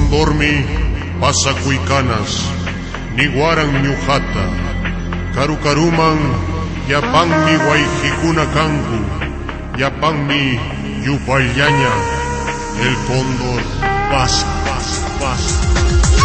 Condormi, pasacuicanas, niguaran ñujata, carucaruman, yapanmi guayjicuna canku, yapanmi yupallaña, el cóndor pasa, pasa, pasa.